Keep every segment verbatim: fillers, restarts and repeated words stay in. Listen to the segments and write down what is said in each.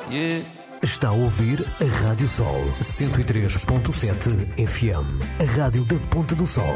Yeah. Está a ouvir a Rádio Sol cento e três ponto sete F M, a rádio da Ponta do Sol.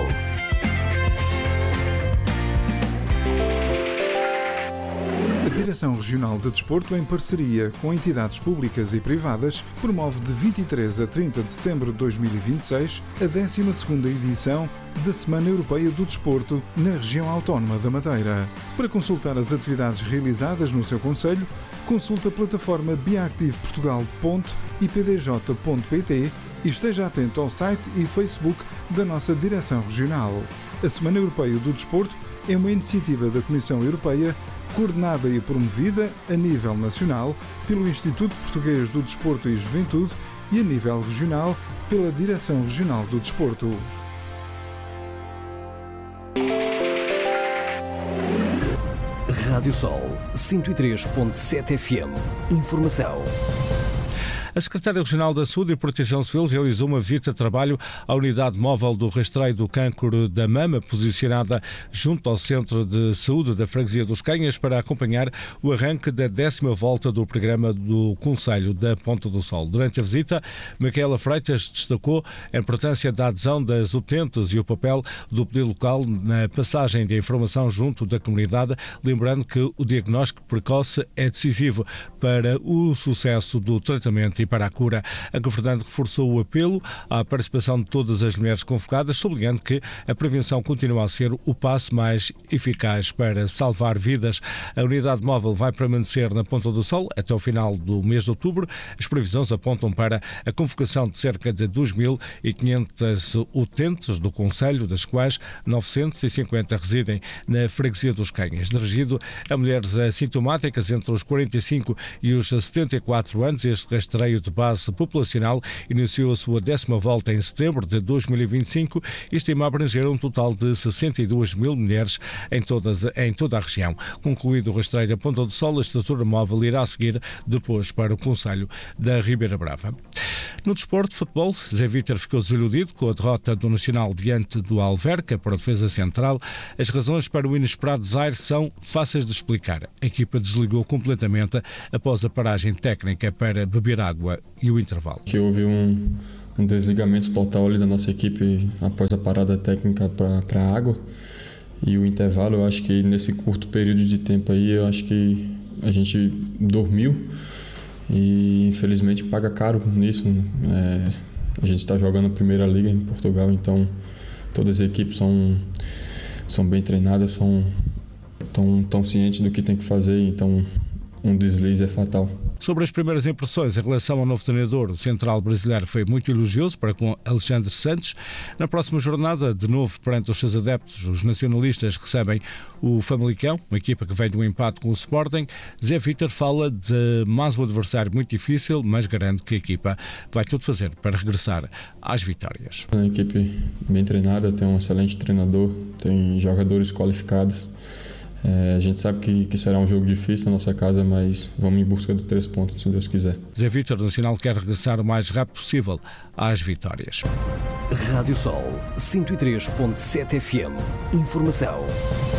A Direção Regional de Desporto, em parceria com entidades públicas e privadas, promove de vinte e três a trinta de setembro de dois mil e vinte e seis a décima segunda edição da Semana Europeia do Desporto na região autónoma da Madeira. Para consultar as atividades realizadas no seu concelho, consulte a plataforma biactiveportugal ponto i p d j ponto p t e esteja atento ao site e Facebook da nossa Direção Regional. A Semana Europeia do Desporto é uma iniciativa da Comissão Europeia coordenada e promovida a nível nacional pelo Instituto Português do Desporto e Juventude e a nível regional pela Direção Regional do Desporto. Rádio Sol cento e três ponto sete F M. Informação. A Secretária Regional da Saúde e Proteção Civil realizou uma visita de trabalho à unidade móvel do rastreio do cancro da mama, posicionada junto ao Centro de Saúde da Freguesia dos Canhas, para acompanhar o arranque da décima volta do programa do Concelho da Ponta do Sol. Durante a visita, Micaela Freitas destacou a importância da adesão das utentes e o papel do poder local na passagem de informação junto da comunidade, lembrando que o diagnóstico precoce é decisivo para o sucesso do tratamento e para a cura. A governante reforçou o apelo à participação de todas as mulheres convocadas, sublinhando que a prevenção continua a ser o passo mais eficaz para salvar vidas. A unidade móvel vai permanecer na Ponta do Sol até o final do mês de outubro. As previsões apontam para a convocação de cerca de dois mil e quinhentos utentes do concelho, das quais novecentos e cinquenta residem na Freguesia dos Canhas. Dirigido a mulheres assintomáticas entre os quarenta e cinco e os setenta e quatro anos, este rastreio de base populacional iniciou a sua décima volta em setembro de dois mil e vinte e cinco e estima abranger um total de sessenta e duas mil mulheres em, todas, em toda a região. Concluído o rastreio da Ponta do Sol, a estrutura móvel irá seguir depois para o Concelho da Ribeira Brava. No desporto, futebol, Zé Vítor ficou desiludido com a derrota do Nacional diante do Alverca para a defesa central. As razões para o inesperado desaire são fáceis de explicar. A equipa desligou completamente após a paragem técnica para beber água e o intervalo. Que houve um, um desligamento total ali da nossa equipe após a parada técnica para a água e o intervalo. Eu acho que nesse curto período de tempo aí, eu acho que a gente dormiu e infelizmente paga caro nisso. É, a gente está jogando a Primeira Liga em Portugal, então todas as equipes são, são bem treinadas, são tão, tão cientes do que tem que fazer, então um deslize é fatal. Sobre as primeiras impressões em relação ao novo treinador, o central brasileiro foi muito elogioso para com Alexandre Santos. Na próxima jornada, de novo perante os seus adeptos, os nacionalistas recebem o Famalicão, uma equipa que vem de um empate com o Sporting. Zé Vítor fala de mais um adversário muito difícil, mas garante que a equipa vai tudo fazer para regressar às vitórias. A equipe bem treinada, tem um excelente treinador, tem jogadores qualificados. É, a gente sabe que, que será um jogo difícil na nossa casa, mas vamos em busca de três pontos, se Deus quiser. Zé Vítor, do Nacional, quer regressar o mais rápido possível às vitórias. Rádio Sol cento e três ponto sete F M. Informação.